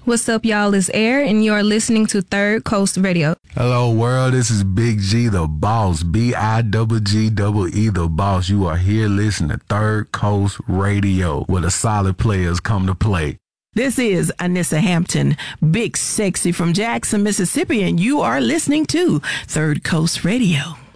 What's up, y'all? It's Air, and you're listening to Third Coast Radio. Hello, world. This is Big G, the boss. B-I-G-G-E, the boss. You are here listening to Third Coast Radio, where the solid players come to play. This is Anissa Hampton, Big Sexy from Jackson, Mississippi, and you are listening to Third Coast Radio.